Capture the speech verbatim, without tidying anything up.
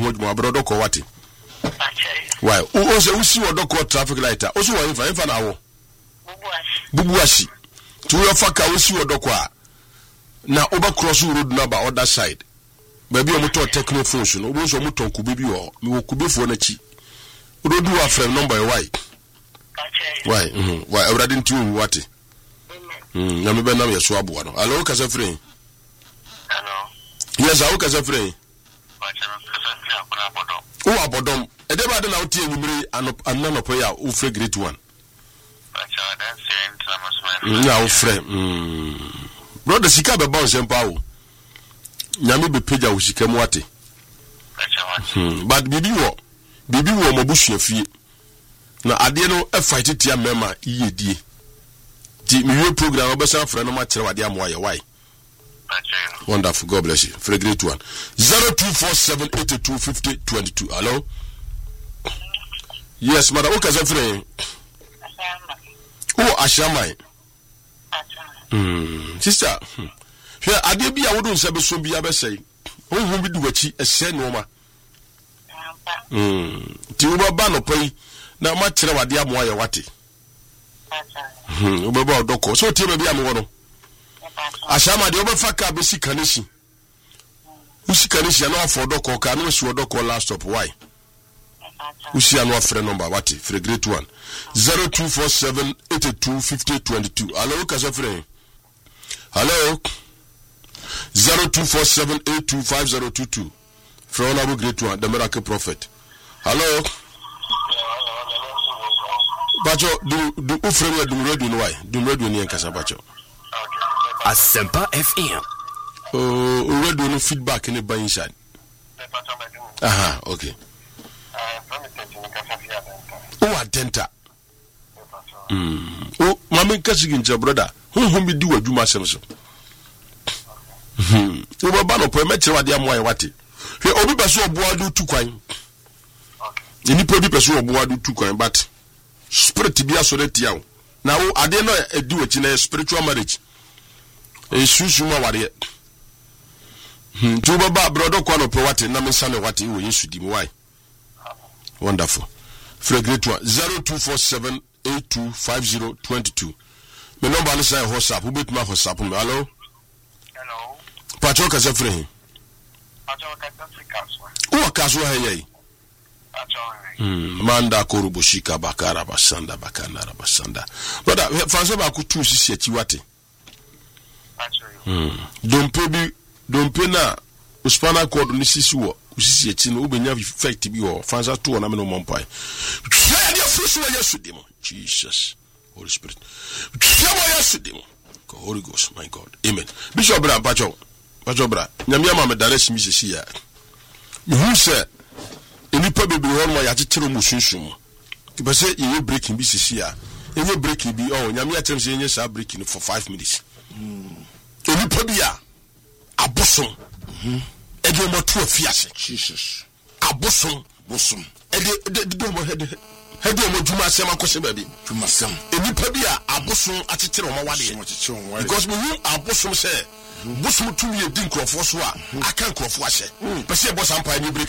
mo abrodo ko wate why o se usi odoko traffic light o so wa infa infa na wo bubuashi to your faka usi odoko a na oba cross road number other side baby o moto techno phone so no obo so moto kube bi o me wo kube fo na chi ododu wa frame number why why mhm why already ntu wate mm na me be na ye so aboa no allo ka se frame hello yes awo ka se frame o abodom e de ba de na o tie nyumire ananopo ya o free great one acha dan sent na masma ya o free mm brother sika be bounce empa o nyame be page a sika mu ate acha wa but bibi wo bibi wo mabusua fie na ade no e fight tia mema iyedie di mi program obesa frɛ no ma kyerɛ wade amoa ye why wonderful, God bless you. For a great one. zero two four seven eight two five zero two two. Hello? Yes, madam. Who is friend? Oh, Ashamai. Hmm. Sister. Here, ade bi a wodun sebe so bi abesey. Who who bi du wachi ese no ma. Hmm. Ti wo ba no pai na ma kyerɛ wade amoa ye wate. Hmm. Wo ba odoko. So ti ba bi am wo no. Ashama de obefa ka be sika neshi. Usika neshi na afọ doko ka no si odoko last stop why? Usi anu afre number what? For great one. zero two four seven eight two five zero two two. Hello ka so free. Hello. zero two four seven eight two five zero two two. From Honorable Great One, the Miracle Prophet. Hello. Bacho do do ufre do radio no why? Do radio ni enkasa bacho. Asempa F M. Oh, we do no feedback in the buy inside. Aha, okay. Oh, adenta. Mm. Oh, mama kasi ginja brother. Who who be do adwuma sem so. Hmm. O baba no po me kire wade amoa wate. Hwe obi beso oboa do tu kwan. Okay. Ni po bi beso oboa do tu kwan but spirit bi asore tia. Na wo ade no edi wachi na spiritual marriage. E susu ma ware. Hmm, to baba brodo kwa no pe wate na me sane wate wo Yesu di mi why. Wonderful. For a great one. zero two four seven eight two five zero two two. Me number is say WhatsApp. Who bet my WhatsApp me. Hello. hello Pacho ka se free. Pacho ka se kaswa O kaswa hey. Pacho Hmm, manda koruboshika bakara basanda bakana basanda. Brother, fanso ba ku tu sisi achi wate. Hmm. Dompe bi dompe na uspana code ni sisi wo usisi echi no ubenya effect bi wo fansa to na me no mompai. Try the first way Yesu demo. Jesus, Holy Spirit. Try way Yesu demo. Holy Ghost, my God. Amen. Bishop Bra Pacho. Pacho Bra. Nyame ama me direct mi sisi ya. Me hu se enipa bebre ho no ya tetero mu sunsun. Kiba se ye breaking bi sisi ya. Enye breaking bi oh nyame atem se enye sa breaking for five minutes. Hmm. Enipa bia abosom mhm ede mo to afiase Jesus abosom bosom ede de mo hede hede mo djuma asem akose ba bi djuma asem enipa bia abosom atetere mo wade because me hu abosom say bosom to me di nkrofo so a aka nkrofo ahye pese boss ampa ni